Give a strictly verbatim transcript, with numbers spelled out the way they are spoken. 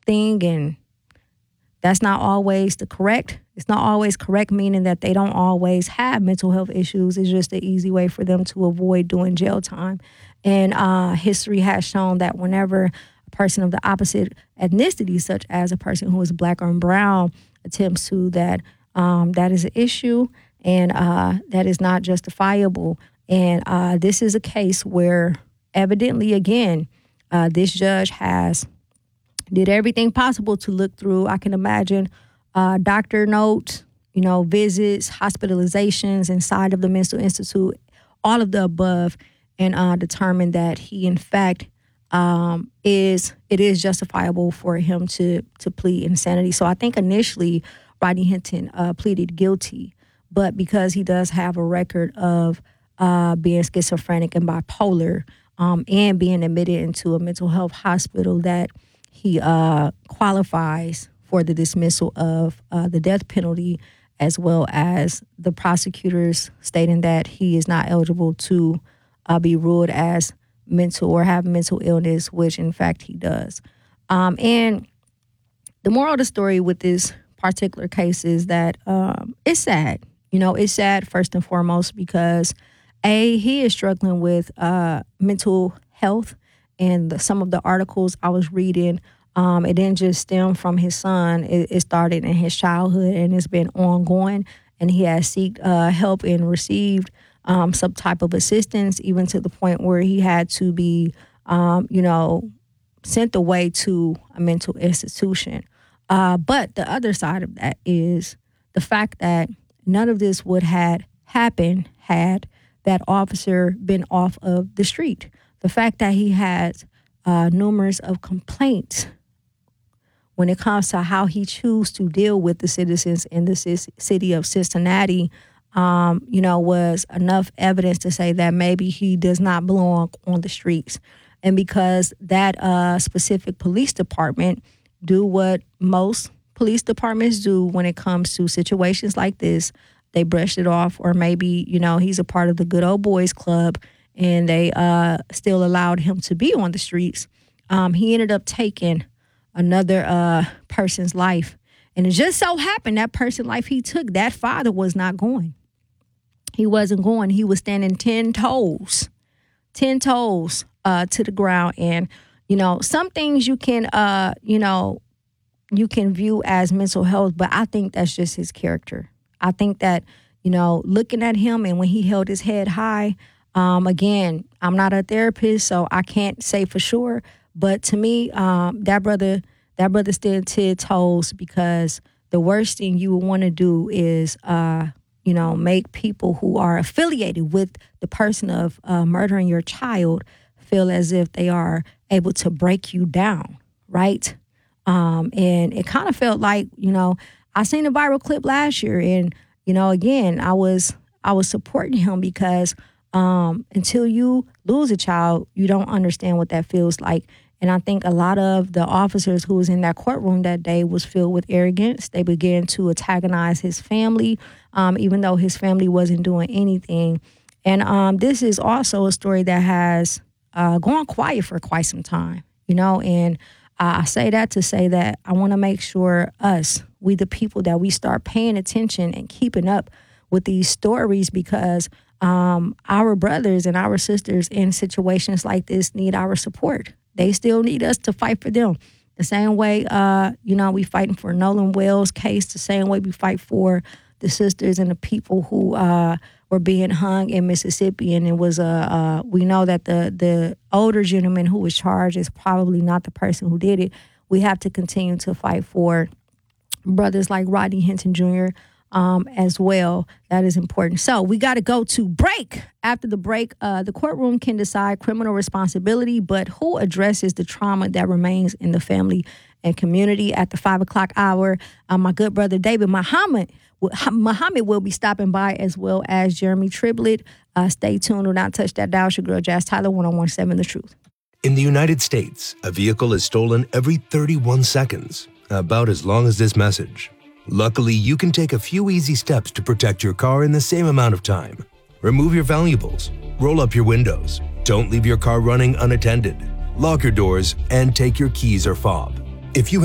thing, and that's not always the correct. It's not always correct, meaning that they don't always have mental health issues. It's just an easy way for them to avoid doing jail time. And uh, history has shown that whenever a person of the opposite ethnicity, such as a person who is black or brown, attempts to that, um, that is an issue, and uh, that is not justifiable. And uh, this is a case where evidently, again, uh, this judge has did everything possible to look through, I can imagine, uh, doctor notes, you know, visits, hospitalizations inside of the mental institute, all of the above, and uh, determined that he, in fact, um, is it is justifiable for him to to plead insanity. So I think initially Rodney Hinton uh, pleaded guilty, but because he does have a record of uh, being schizophrenic and bipolar, um, and being admitted into a mental health hospital, that he uh, qualifies for the dismissal of uh, the death penalty, as well as the prosecutors stating that he is not eligible to uh, be ruled as mental or have mental illness, which in fact he does. Um, and the moral of the story with this particular case is that um, it's sad. You know, it's sad first and foremost because, A, he is struggling with uh, mental health, and the, some of the articles I was reading, um, it didn't just stem from his son. It, it started in his childhood, and it's been ongoing, and he has sought uh, help and received um, some type of assistance, even to the point where he had to be, um, you know, sent away to a mental institution. Uh, but the other side of that is the fact that none of this would have happened had that officer been off of the street. The fact that he has uh, numerous of complaints when it comes to how he chooses to deal with the citizens in the c- city of Cincinnati, um, you know, was enough evidence to say that maybe he does not belong on the streets. And because that uh, specific police department do what most police departments do when it comes to situations like this, they brushed it off, or maybe, you know, he's a part of the good old boys club and they uh, still allowed him to be on the streets. Um, he ended up taking another uh, person's life. And it just so happened that person's life he took, that father was not going. He wasn't going. He was standing ten toes, ten toes uh, to the ground. And, you know, some things you can, uh, you know, you can view as mental health, but I think that's just his character. I think that, you know, looking at him and when he held his head high, um, again, I'm not a therapist, so I can't say for sure. But to me, um, that brother, that brother stood ten toes, because the worst thing you would want to do is, uh, you know, make people who are affiliated with the person of uh, murdering your child feel as if they are able to break you down, right? Um, and it kind of felt like, you know, I seen a viral clip last year, and, you know, again, I was I was supporting him because um, until you lose a child, you don't understand what that feels like. And I think a lot of the officers who was in that courtroom that day was filled with arrogance. They began to antagonize his family, um, even though his family wasn't doing anything. And um, this is also a story that has uh, gone quiet for quite some time, you know, and Uh, I say that to say that I want to make sure us, we the people, that we start paying attention and keeping up with these stories, because um, our brothers and our sisters in situations like this need our support. They still need us to fight for them. The same way, uh, you know, we fighting for Nolan Wells' case, the same way we fight for the sisters and the people who uh, were being hung in Mississippi. And it was, uh, uh, we know that the, the older gentleman who was charged is probably not the person who did it. We have to continue to fight for brothers like Rodney Hinton Junior Um, as well. That is important. So we got to go to break. After the break, uh, the courtroom can decide criminal responsibility, but who addresses the trauma that remains in the family and community? At the five o'clock hour, uh, my good brother David Muhammad, Muhammad will be stopping by, as well as Jeremy Triblett. Uh, stay tuned. Do not touch that dial. It's your girl, Jazz Tyler, one oh one point seven The Truth. In the United States, a vehicle is stolen every thirty-one seconds, about as long as this message. Luckily, you can take a few easy steps to protect your car in the same amount of time. Remove your valuables, roll up your windows, don't leave your car running unattended, lock your doors, and take your keys or fob. If you